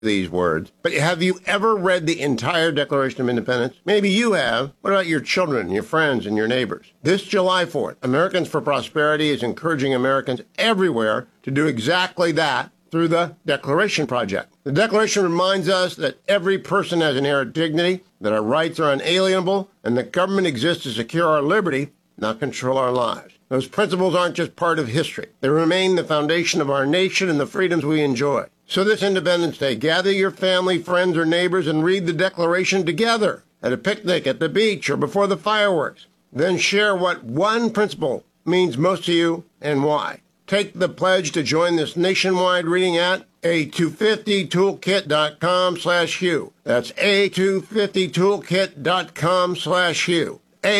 these words, but have you ever read the entire Declaration of Independence? Maybe you have. What about your children, your friends, and your neighbors? This July 4th, Americans for Prosperity is encouraging Americans everywhere to do exactly that through the Declaration Project. The Declaration reminds us that every person has inherent dignity, that our rights are unalienable, and that government exists to secure our liberty, not control our lives. Those principles aren't just part of history. They remain the foundation of our nation and the freedoms we enjoy. So this Independence Day, gather your family, friends, or neighbors and read the Declaration together at a picnic, at the beach, or before the fireworks. Then share what one principle means most to you and why. Take the pledge to join this nationwide reading at a250toolkit.com/Hugh. That's a250toolkit.com/Hugh.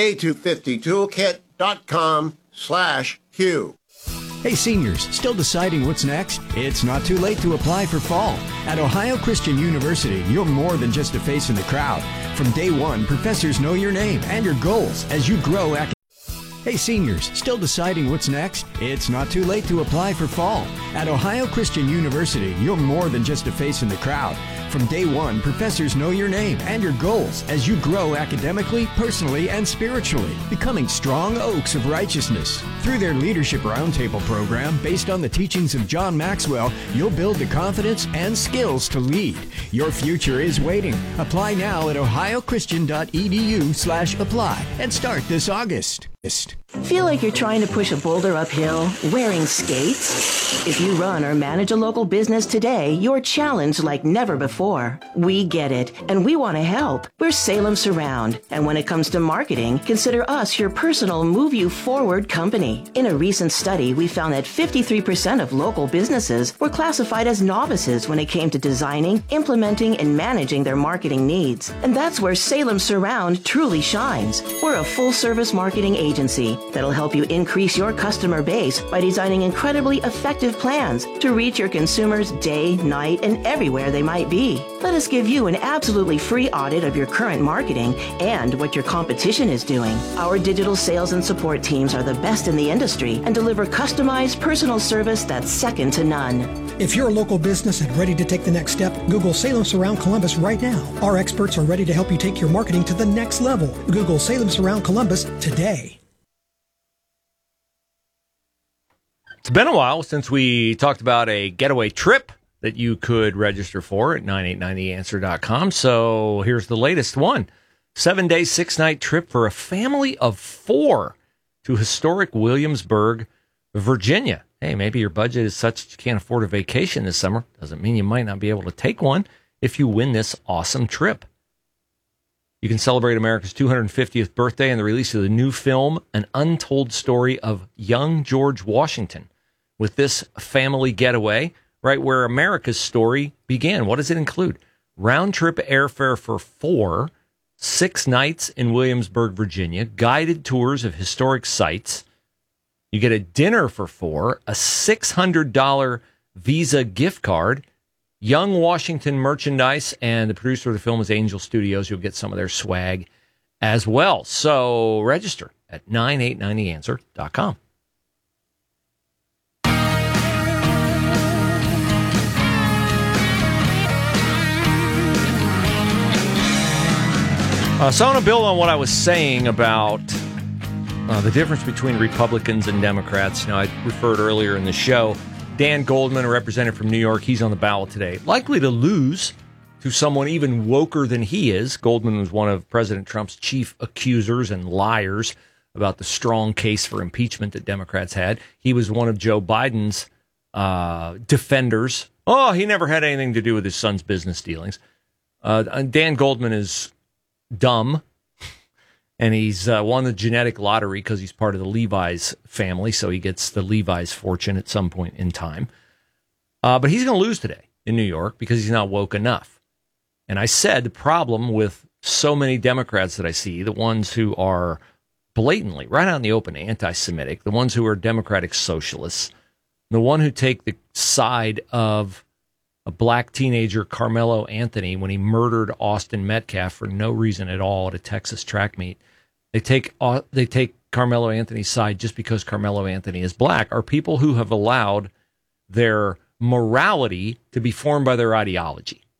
a250toolkit.com/Hugh. Hey seniors, still deciding what's next? It's not too late to apply for fall. At Ohio Christian University, you're more than just a face in the crowd. From day one, professors know your name and your goals as you grow academically. Hey seniors, still deciding what's next? It's not too late to apply for fall. At Ohio Christian University, you're more than just a face in the crowd. From day one, professors know your name and your goals as you grow academically, personally, and spiritually, becoming strong oaks of righteousness. Through their Leadership Roundtable program, based on the teachings of John Maxwell, you'll build the confidence and skills to lead. Your future is waiting. Apply now at ohiochristian.edu/apply and start this August. Feel like you're trying to push a boulder uphill wearing skates? If you run or manage a local business today, you're challenged like never before. We get it, and we want to help. We're Salem Surround, and when it comes to marketing, consider us your personal move you forward company. In a recent study, we found that 53% of local businesses were classified as novices when it came to designing, implementing, and managing their marketing needs. And that's where Salem Surround truly shines. We're a full-service marketing agency that'll help you increase your customer base by designing incredibly effective plans to reach your consumers day, night, and everywhere they might be. Let us give you an absolutely free audit of your current marketing and what your competition is doing. Our digital sales and support teams are the best in the industry and deliver customized personal service that's second to none. If you're a local business and ready to take the next step, Google Salem Surround Columbus right now. Our experts are ready to help you take your marketing to the next level. Google Salem Surround Columbus today. It's been a while since we talked about a getaway trip that you could register for at 9890answer.com. So here's the latest one. 7-day, 6-night trip for a family of 4 to historic Williamsburg, Virginia. Hey, maybe your budget is such that you can't afford a vacation this summer. Doesn't mean you might not be able to take one if you win this awesome trip. You can celebrate America's 250th birthday and the release of the new film, An Untold Story of Young George Washington, with this family getaway, right where America's story began. What does it include? Round-trip airfare for 4, 6 nights in Williamsburg, Virginia, guided tours of historic sites. You get a dinner for 4, a $600 Visa gift card, Young Washington merchandise, and the producer of the film is Angel Studios. You'll get some of their swag as well. So register at 9890answer.com. So I want to build on what I was saying about the difference between Republicans and Democrats. I referred earlier in the show. Dan Goldman, a representative from New York, he's on the ballot today. Likely to lose to someone even woker than he is. Goldman was one of President Trump's chief accusers and liars about the strong case for impeachment that Democrats had. He was one of Joe Biden's defenders. Oh, he never had anything to do with his son's business dealings. Dan Goldman is dumb, and he's won the genetic lottery because he's part of the Levi's family, so he gets the Levi's fortune at some point in time. But he's going to lose today in New York because he's not woke enough. And I said the problem with so many Democrats that I see, the ones who are blatantly, right out in the open, anti-Semitic, the ones who are Democratic socialists, the one who take the side of a black teenager, Carmelo Anthony, when he murdered Austin Metcalf for no reason at all at a Texas track meet. They take Carmelo Anthony's side just because Carmelo Anthony is black, are people who have allowed their morality to be formed by their ideology.